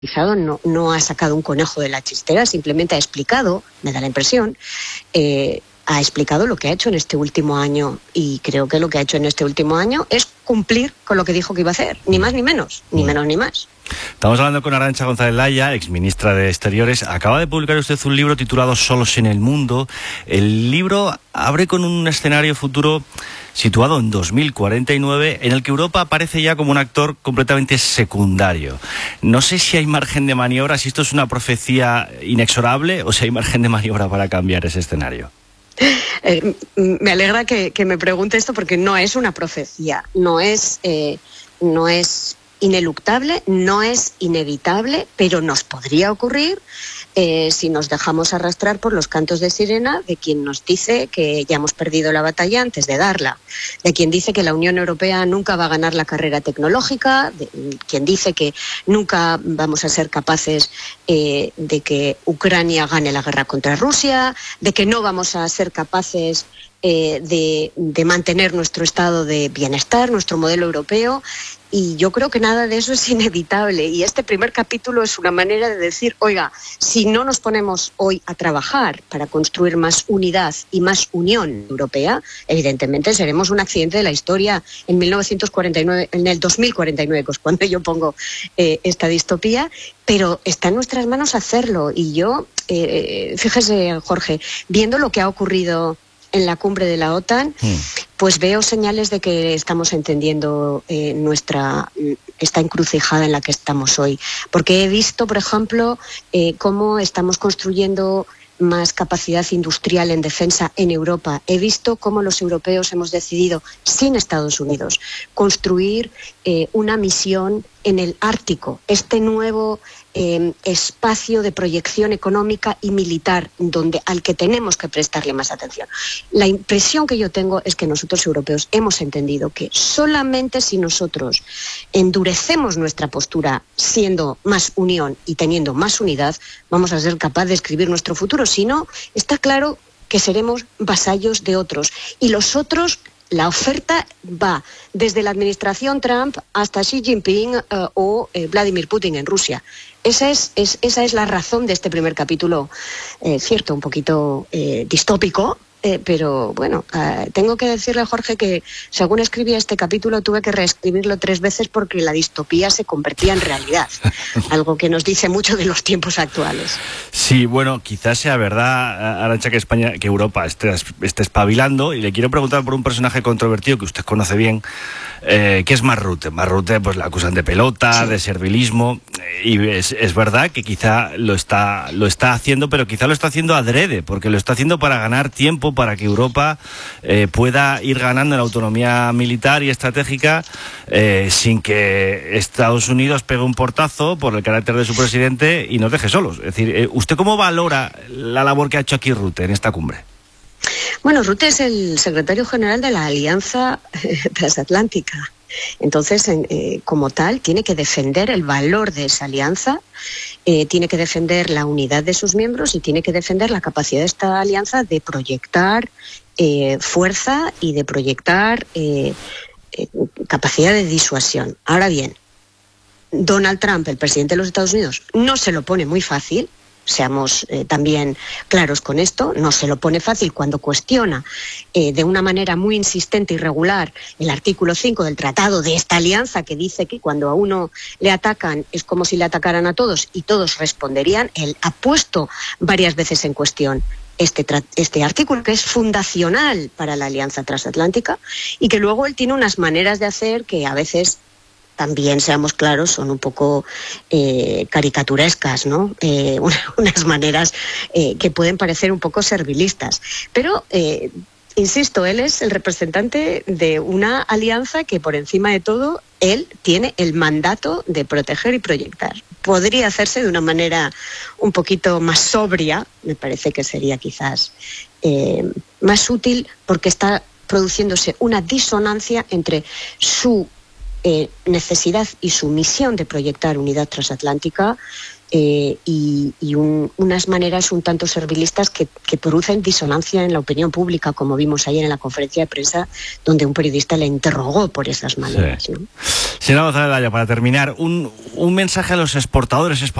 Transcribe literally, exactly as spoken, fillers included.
No, no ha sacado un conejo de la chistera, simplemente ha explicado, me da la impresión, eh, ha explicado lo que ha hecho en este último año, y creo que lo que ha hecho en este último año es cumplir con lo que dijo que iba a hacer, ni más ni menos, ni menos ni más. Estamos hablando con Arantxa González Laya, exministra de Exteriores. Acaba de publicar usted un libro titulado Solos en el Mundo. El libro abre con un escenario futuro situado en dos mil cuarenta y nueve, en el que Europa aparece ya como un actor completamente secundario. No sé si hay margen de maniobra, si esto es una profecía inexorable o si hay margen de maniobra para cambiar ese escenario. Eh, me alegra que, que me pregunte esto, porque no es una profecía, no es, eh, no es ineluctable, no es inevitable, pero nos podría ocurrir eh, si nos dejamos arrastrar por los cantos de sirena de quien nos dice que ya hemos perdido la batalla antes de darla, de quien dice que la Unión Europea nunca va a ganar la carrera tecnológica, de quien dice que nunca vamos a ser capaces eh, de que Ucrania gane la guerra contra Rusia, de que no vamos a ser capaces eh, de, de mantener nuestro estado de bienestar, nuestro modelo europeo. Y yo creo que nada de eso es inevitable. Y este primer capítulo es una manera de decir, oiga, si no nos ponemos hoy a trabajar para construir más unidad y más unión europea, evidentemente seremos un accidente de la historia en mil novecientos cuarenta y nueve, en el dos mil cuarenta y nueve, que es cuando yo pongo eh, esta distopía, pero está en nuestras manos hacerlo. Y yo, eh, fíjese, Jorge, viendo lo que ha ocurrido en la cumbre de la OTAN, mm. pues veo señales de que estamos entendiendo eh, nuestra esta encrucijada en la que estamos hoy. Porque he visto, por ejemplo, eh, cómo estamos construyendo más capacidad industrial en defensa en Europa. He visto cómo los europeos hemos decidido, sin Estados Unidos, construir eh, una misión en el Ártico, este nuevo eh, espacio de proyección económica y militar donde, al que tenemos que prestarle más atención. La impresión que yo tengo es que nosotros europeos hemos entendido que solamente si nosotros endurecemos nuestra postura siendo más unión y teniendo más unidad, vamos a ser capaces de escribir nuestro futuro. Si no, está claro que seremos vasallos de otros. Y los otros, la oferta va desde la administración Trump hasta Xi Jinping uh, o eh, Vladimir Putin en Rusia. Esa es, es, esa es la razón de este primer capítulo, eh, cierto, un poquito eh, distópico, eh, pero bueno, eh, tengo que decirle a Jorge que según escribía este capítulo tuve que reescribirlo tres veces porque la distopía se convertía en realidad, algo que nos dice mucho de los tiempos actuales. Sí, bueno, quizás sea verdad, Arantxa, que España, que Europa esté, esté espabilando, y le quiero preguntar por un personaje controvertido que usted conoce bien, eh, que es Mark Rutte. Mark Rutte, pues la acusan de pelota, sí, de servilismo, y es, es verdad que quizá lo está, lo está haciendo, pero quizá lo está haciendo adrede, porque lo está haciendo para ganar tiempo, para que Europa eh, pueda ir ganando en autonomía militar y estratégica eh, sin que Estados Unidos pegue un portazo por el carácter de su presidente y nos deje solos. Es decir, eh, ¿usted cómo valora la labor que ha hecho aquí Rutte en esta cumbre? Bueno, Rutte es el secretario general de la Alianza Transatlántica. Entonces, eh, como tal, tiene que defender el valor de esa alianza, eh, tiene que defender la unidad de sus miembros y tiene que defender la capacidad de esta alianza de proyectar eh, fuerza y de proyectar eh, eh, capacidad de disuasión. Ahora bien, Donald Trump, el presidente de los Estados Unidos, no se lo pone muy fácil. Seamos eh, también claros con esto, no se lo pone fácil cuando cuestiona eh, de una manera muy insistente y regular el artículo cinco del tratado de esta alianza, que dice que cuando a uno le atacan es como si le atacaran a todos y todos responderían. Él ha puesto varias veces en cuestión este, este artículo, que es fundacional para la alianza transatlántica, y que luego él tiene unas maneras de hacer que a veces, también seamos claros, son un poco eh, caricaturescas, ¿no? Eh, una, unas maneras eh, que pueden parecer un poco servilistas. Pero, eh, insisto, él es el representante de una alianza que, por encima de todo, él tiene el mandato de proteger y proyectar. Podría hacerse de una manera un poquito más sobria, me parece que sería quizás eh, más útil, porque está produciéndose una disonancia entre su eh, necesidad y su misión de proyectar unidad transatlántica eh, y, y un, unas maneras un tanto servilistas que, que producen disonancia en la opinión pública, como vimos ayer en la conferencia de prensa, donde un periodista le interrogó por esas maneras. Sí. ¿no? Señora González Laya, para terminar, un, un mensaje a los exportadores españoles